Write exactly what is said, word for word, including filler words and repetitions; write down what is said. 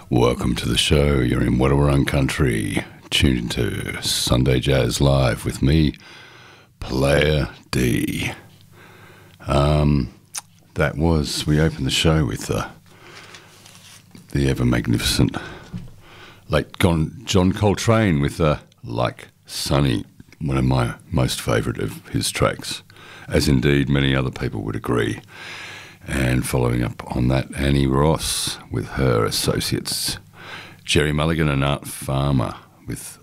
Welcome to the show. You're in Wadawurrung country. Tuned into Sunday Jazz Live with me, Player D. Um, that was, we opened the show with uh, the ever magnificent late gone John Coltrane with uh, Like Sunny, one of my most favourite of his tracks, as indeed many other people would agree. And following up on that, Annie Ross with her associates, Jerry Mulligan and Art Farmer with